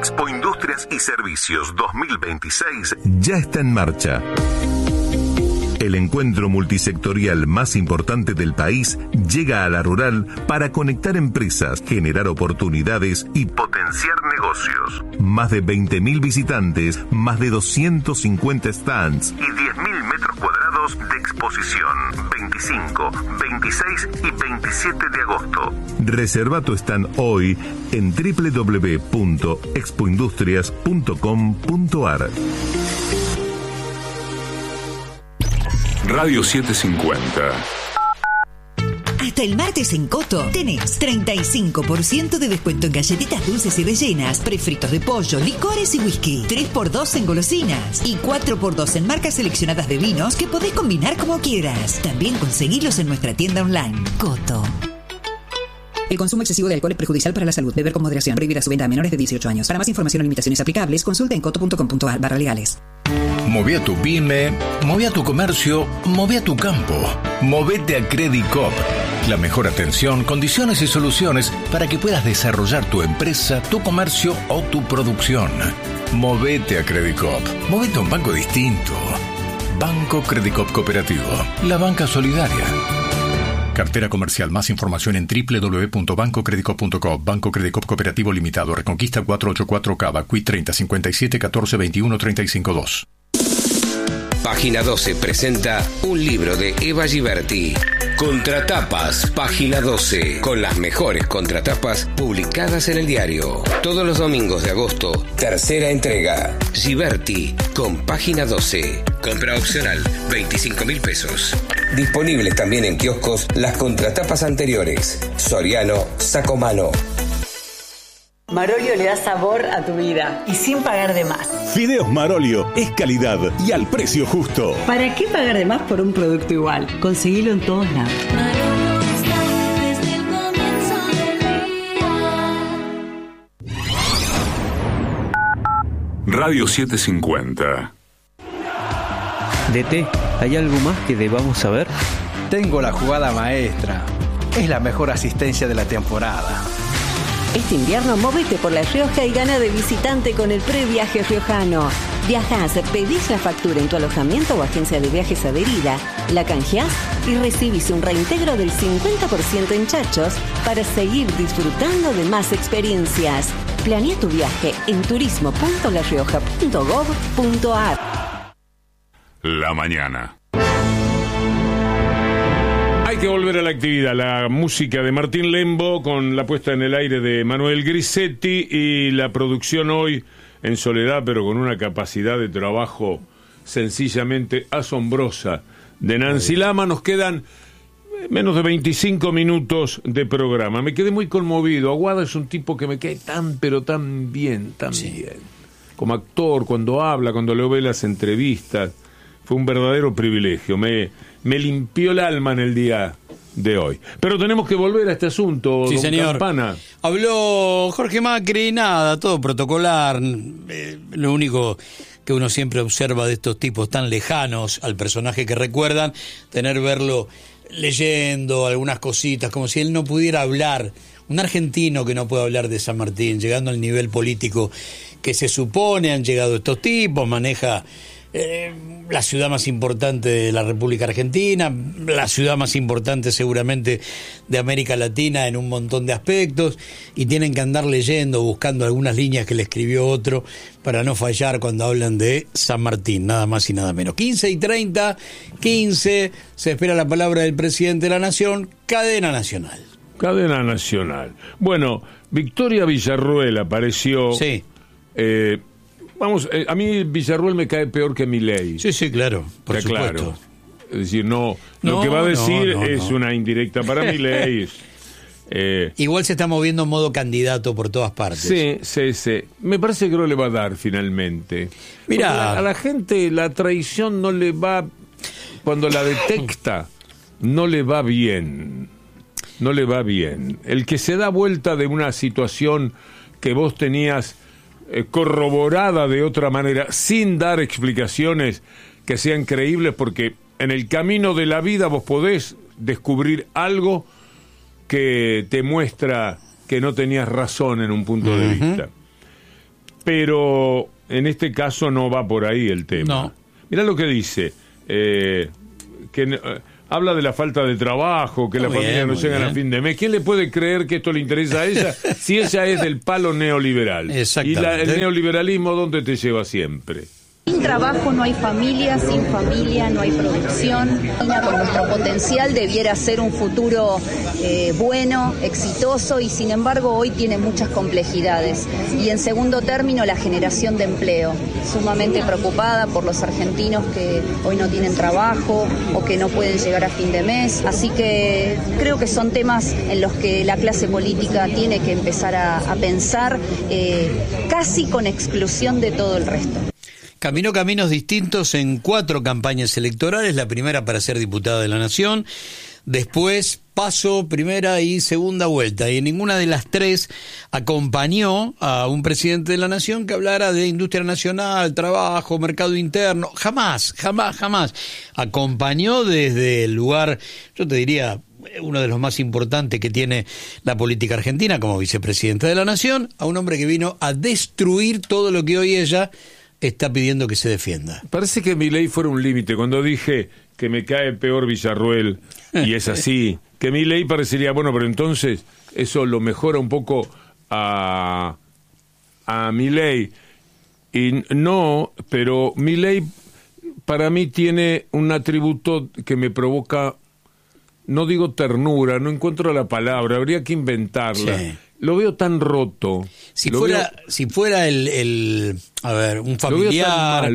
Expo Industrias y Servicios 2026 ya está en marcha. El encuentro multisectorial más importante del país llega a La Rural para conectar empresas, generar oportunidades y potenciar negocios. Más de 20.000 visitantes, más de 250 stands y 10.000 metros cuadrados de exposición. 25, 26 y 27 de agosto. Reserva tu stand hoy en www.expoindustrias.com.ar. Radio 750. Hasta el martes en Coto tenés 35% de descuento en galletitas dulces y rellenas, prefritos de pollo, licores y whisky, 3x2 en golosinas y 4x2 en marcas seleccionadas de vinos que podés combinar como quieras. También conseguilos en nuestra tienda online. Coto. El consumo excesivo de alcohol es perjudicial para la salud. Beber con moderación. Prohibida su venta a menores de 18 años. Para más información o limitaciones aplicables, consulta en coto.com.ar/legales. Moví a tu pyme, moví a tu comercio, moví a tu campo. Movete a Credicop. La mejor atención, condiciones y soluciones para que puedas desarrollar tu empresa, tu comercio o tu producción. Movete a Credicop. Movete a un banco distinto. Banco Credicop Cooperativo. La banca solidaria. Cartera comercial. Más información en www.bancocredicop.com. Banco Credicop Cooperativo Limitado. Reconquista 484 Cava. Cuit 30 57 14 21 35 2. Página 12 presenta un libro de Eva Giberti. Contratapas, Página 12, con las mejores contratapas publicadas en el diario. Todos los domingos de agosto, tercera entrega. Giberti, con Página 12. Compra opcional, 25.000 pesos. Disponibles también en kioscos las contratapas anteriores. Soriano, Sacomano. Marolio le da sabor a tu vida y sin pagar de más. Fideos Marolio es calidad y al precio justo. ¿Para qué pagar de más por un producto igual? Conseguilo en todos lados. Radio 750. DT, ¿hay algo más que debamos saber? Tengo la jugada maestra. Es la mejor asistencia de la temporada. Este invierno móvete por La Rioja y gana de visitante con el previaje riojano. Viajás, pedís la factura en tu alojamiento o agencia de viajes adherida, la canjeás y recibís un reintegro del 50% en chachos para seguir disfrutando de más experiencias. Planea tu viaje en turismo.larioja.gov.ar. La mañana. Hay que volver a la actividad, la música de Martín Lembo con la puesta en el aire de Manuel Grisetti y la producción hoy en soledad, pero con una capacidad de trabajo sencillamente asombrosa de Nancy Lama. Nos quedan menos de 25 minutos de programa. Me quedé muy conmovido. Aguada es un tipo que me cae tan, pero tan bien, tan bien. Como actor, cuando habla, cuando leo ve las entrevistas. Fue un verdadero privilegio. Me limpió el alma en el día de hoy. Pero tenemos que volver a este asunto, sí, don señor. Campana. Habló Jorge Macri, nada, todo protocolar. Lo único que uno siempre observa de estos tipos tan lejanos al personaje que recuerdan, verlo leyendo algunas cositas, como si él no pudiera hablar. Un argentino que no puede hablar de San Martín, llegando al nivel político que se supone han llegado estos tipos, maneja la ciudad más importante de la República Argentina, la ciudad más importante seguramente de América Latina en un montón de aspectos, y tienen que andar leyendo, buscando algunas líneas que le escribió otro para no fallar cuando hablan de San Martín, nada más y nada menos. 15:30, 15, se espera la palabra del presidente de la Nación, cadena nacional. Cadena nacional. Bueno, Victoria Villarruel apareció. Sí. A mí Villarruel me cae peor que Milei. Sí, claro, por supuesto. Claro. Es decir, lo que va a decir es una indirecta para Milei. Igual se está moviendo en modo candidato por todas partes. Sí. Me parece que no le va a dar finalmente. Mira, a la gente la traición no le va, cuando la detecta, no le va bien. No le va bien. El que se da vuelta de una situación que vos tenías corroborada de otra manera, sin dar explicaciones que sean creíbles, porque en el camino de la vida vos podés descubrir algo que te muestra que no tenías razón en un punto de vista. pero en este caso no va por ahí el tema. No. Mirá lo que dice, habla de la falta de trabajo, que la familia no llegan a fin de mes. ¿Quién le puede creer que esto le interesa a ella si ella es del palo neoliberal? Exactamente. Y el neoliberalismo, ¿dónde te lleva siempre? Sin trabajo no hay familia, sin familia no hay producción. Con nuestro potencial debiera ser un futuro bueno, exitoso, y sin embargo hoy tiene muchas complejidades. Y en segundo término, la generación de empleo. Sumamente preocupada por los argentinos que hoy no tienen trabajo o que no pueden llegar a fin de mes. Así que creo que son temas en los que la clase política tiene que empezar a pensar, casi con exclusión de todo el resto. Caminó caminos distintos en 4 campañas electorales, la primera para ser diputada de la Nación, después pasó primera y segunda vuelta, y en ninguna de las 3 acompañó a un presidente de la Nación que hablara de industria nacional, trabajo, mercado interno. Jamás. Acompañó desde el lugar, yo te diría, uno de los más importantes que tiene la política argentina como vicepresidenta de la Nación, a un hombre que vino a destruir todo lo que hoy ella está pidiendo que se defienda. Parece que Milei fuera un límite. Cuando dije que me cae peor Villarruel, y es así, que Milei parecería, bueno, pero entonces eso lo mejora un poco a Milei. Y no, pero Milei para mí tiene un atributo que me provoca, no digo ternura, no encuentro la palabra, habría que inventarla. Sí. Lo veo tan roto. Si fuera a ver, un familiar,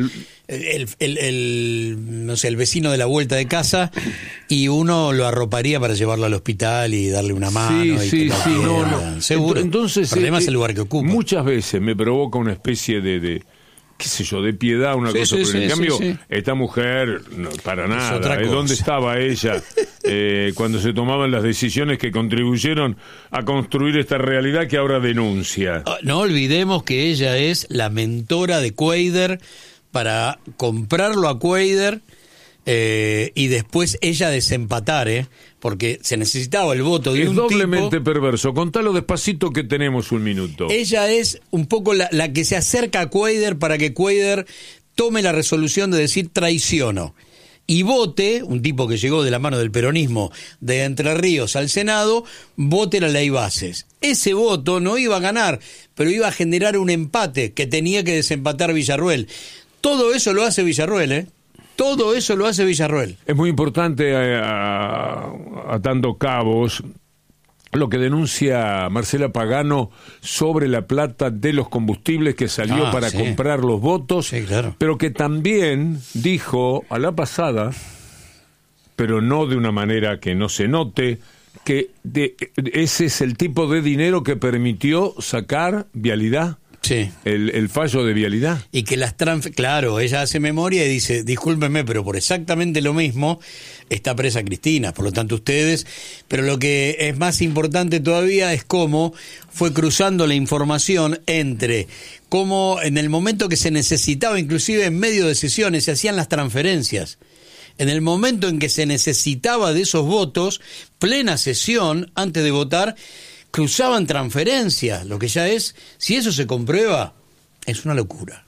no sé, el vecino de la vuelta de casa, y uno lo arroparía para llevarlo al hospital y darle una mano. Sí, no. Seguro. Entonces, el problema es el lugar que ocupa. Muchas veces me provoca una especie de qué sé yo, de piedad, una cosa, pero en cambio, esta mujer, no, para nada. ¿Dónde estaba ella cuando se tomaban las decisiones que contribuyeron a construir esta realidad que ahora denuncia? No olvidemos que ella es la mentora de Cuadra para comprarlo a Cuadra y después ella desempatar, porque se necesitaba el voto de un tipo. Es doblemente perverso. Contalo despacito que tenemos un minuto. Ella es un poco la que se acerca a Cuadra para que Cuadra tome la resolución de decir traiciono. Y vote, un tipo que llegó de la mano del peronismo de Entre Ríos al Senado, vote la ley bases. Ese voto no iba a ganar, pero iba a generar un empate que tenía que desempatar Villarruel. Todo eso lo hace Villarruel, Todo eso lo hace Villarruel. Es muy importante, atando cabos, lo que denuncia Marcela Pagano sobre la plata de los combustibles que salió para comprar los votos, claro. Pero que también dijo a la pasada, pero no de una manera que no se note, que ese es el tipo de dinero que permitió sacar Vialidad. Sí. El fallo de Vialidad. Y que claro, ella hace memoria y dice, discúlpenme, pero por exactamente lo mismo está presa Cristina, por lo tanto ustedes, pero lo que es más importante todavía es cómo fue cruzando la información entre cómo en el momento que se necesitaba, inclusive en medio de sesiones, se hacían las transferencias. En el momento en que se necesitaba de esos votos, plena sesión, antes de votar, cruzaban transferencias, lo que ya es, si eso se comprueba, es una locura.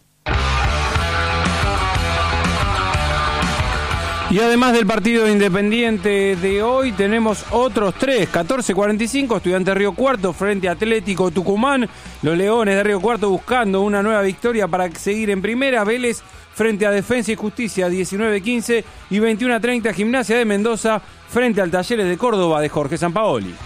Y además del partido independiente de hoy, tenemos otros 3, 14:45, Estudiantes Río Cuarto frente a Atlético Tucumán, los Leones de Río Cuarto buscando una nueva victoria para seguir en primera, Vélez frente a Defensa y Justicia, 19:15, y 21:30, Gimnasia de Mendoza frente al Talleres de Córdoba de Jorge Sampaoli.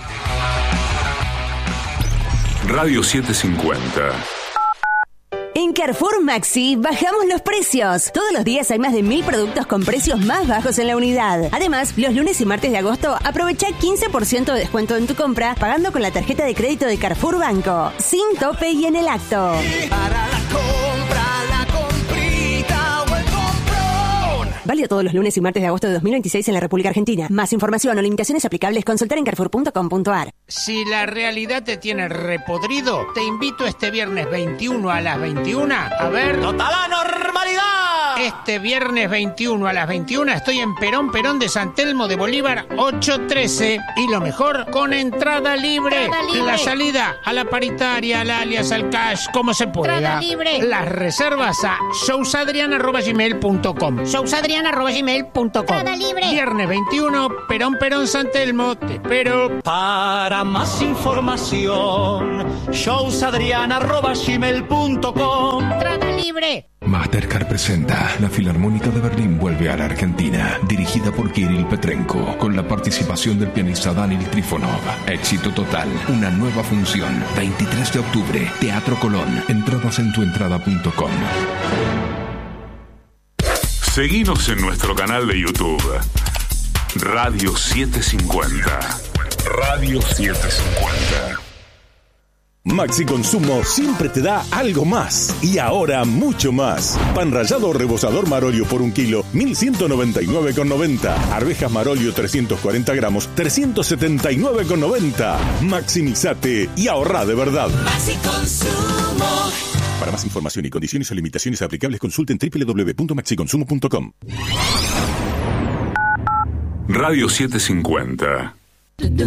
Radio 750. En Carrefour Maxi bajamos los precios. Todos los días hay más de 1000 productos con precios más bajos en la unidad. Además, los lunes y martes de agosto aprovecha 15% de descuento en tu compra pagando con la tarjeta de crédito de Carrefour Banco. Sin tope y en el acto. Para la compra, la comprita o el comprón. Válido todos los lunes y martes de agosto de 2026 en la República Argentina. Más información o limitaciones aplicables, consultar en carrefour.com.ar. Si la realidad te tiene repodrido, te invito este viernes 21 a las 21 a ver... ¡Total la normalidad! Este viernes 21 a las 21 estoy en Perón de San Telmo de Bolívar 813. Y lo mejor, con entrada libre. La salida a la paritaria, al alias, al cash, como se pueda. Entrada libre. Las reservas a showsadriana@gmail.com. showsadriana@gmail.com. Entrada libre. Viernes 21, Perón San Telmo. Te espero. Para más información, showsadriana@gmail.com. Entrada libre. Mastercard presenta La Filarmónica de Berlín vuelve a la Argentina, dirigida por Kirill Petrenko, con la participación del pianista Daniel Trifonov. Éxito total, una nueva función, 23 de octubre, Teatro Colón. Entradas en tuentrada.com. Seguinos en nuestro canal de YouTube, Radio 750. Radio 750. Maxi Consumo siempre te da algo más. Y ahora mucho más. Pan rallado o rebozador Marolio por 1 kilo, 1.199,90. Arvejas Marolio 340 gramos, 379,90. Maximizate y ahorra de verdad. Maxi Consumo. Para más información y condiciones o limitaciones aplicables, consulten www.maxiconsumo.com. Radio 750.